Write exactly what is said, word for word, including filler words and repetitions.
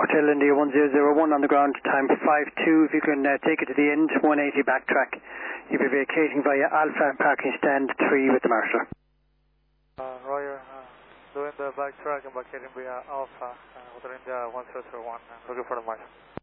Hotel India one zero zero one on the ground, time five two. If you can uh, take it to the end, one eighty backtrack. You'll be vacating via Alpha parking stand three with the marshal. Uh, Roger, uh, doing the backtrack and vacating via Alpha, uh, Hotel India one zero zero one, uh, looking for the marshal.